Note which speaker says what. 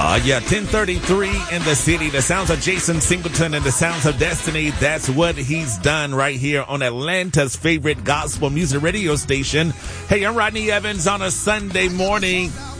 Speaker 1: Yeah, 10:33 in the city. The sounds of Jason Singleton and the sounds of Destiny. That's what he's done right here on Atlanta's favorite gospel music radio station. Hey, I'm Rodney Evans on a Sunday morning.